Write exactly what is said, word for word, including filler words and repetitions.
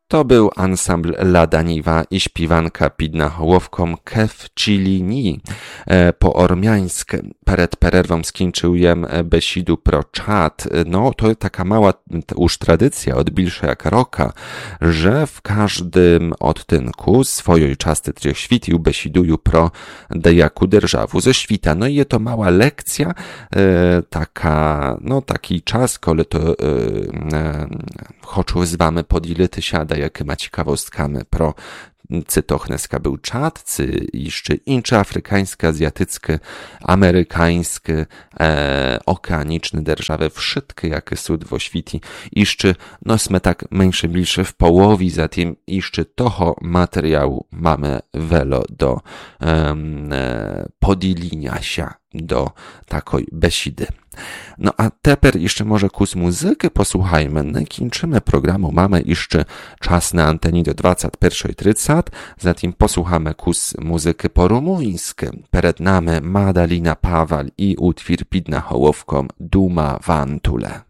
To był ansambl Lada Niwa i śpiewanka pід nahołówką Kew Chilini. Po ormiańsku przed przerwą skończyłem besidu pro czat. No, to taka mała już tradycja od bilsze jak roka, że w każdym odtynku swojej czasty trzech świtił besiduju pro dejaku derżawu ze świta. No i jest to mała lekcja, e, taka, no taki czas, kole to e, e, choczu z wami podility siada, jakie ma ciekawostkami pro cytochneska był czad, cy jeszcze incze afrykańskie, azjatyckie, amerykańskie, e, okeaniczne derżawy, wszystkie jakie są w świecie. Jeszcze, no sme tak mniejsze, bliższe w połowie, zatem jeszcze toho materiału mamy welo do um, e, podilinia się do takiej besidy. No a teper jeszcze może kus muzykę posłuchajmy. No kończymy programu, mamy jeszcze czas na antenie do dwudziestej pierwszej trzydzieści, zatem posłuchamy kus muzyki po rumuńsku. Przed nami Madalina Pawal i utwór pід nahołówką Duma Vantule.